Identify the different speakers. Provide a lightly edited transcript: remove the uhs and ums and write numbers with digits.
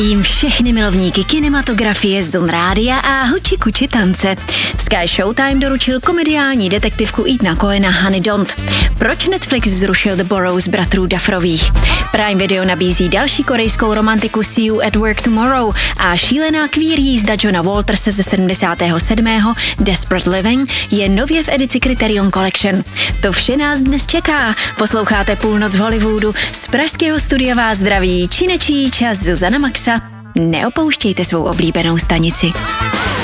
Speaker 1: Jím všechny milovníky kinematografie, Zone Rádia a huči kuči tance. Sky Showtime doručil komediální detektivku Ethana Coena Honey Don't. Proč Netflix zrušil The Burrows bratrů Dufferových? Prime Video nabízí další korejskou romantiku See You at Work Tomorrow a šílená queer jízda Johna Walterse ze 77. Desperate Living je nově v edici Criterion Collection. To vše nás dnes čeká. Posloucháte Půlnoc v Hollywoodu. Z pražského studia vás zdraví Činečíč a Zuzana Maxa. Neopouštějte svou oblíbenou stanici.